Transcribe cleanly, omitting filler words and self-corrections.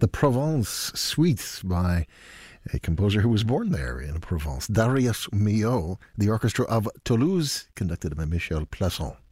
the Provence Suite by a composer who was born there in Provence, Darius Milhaud, the orchestra of Toulouse, conducted by Michel Plasson.